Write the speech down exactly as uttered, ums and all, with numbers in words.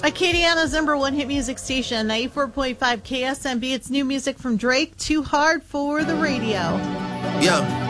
Acadiana's number one hit music station, ninety-four point five K S M B. It's new music from Drake, Too Hard for the Radio. Yeah.